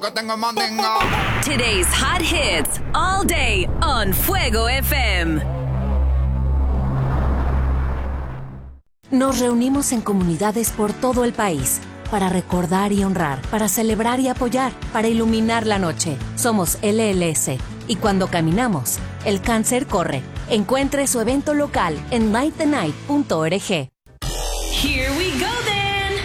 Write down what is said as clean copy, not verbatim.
Que tengo mandinga. Today's hot hits all day on Fuego FM. Nos reunimos en comunidades por todo el país para recordar y honrar, para celebrar y apoyar, para iluminar la noche. Somos LLS y cuando caminamos, el cáncer corre. Encuentre su evento local en lightthenight.org.